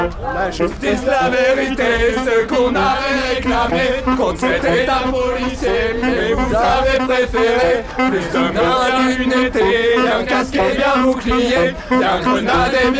La justice, la vérité, ce qu'on a réclamé contre cet état policier. Mais vous avez préféré plus d'un d'impunité, d'un casque et bien bouclier, d'un grenade et bien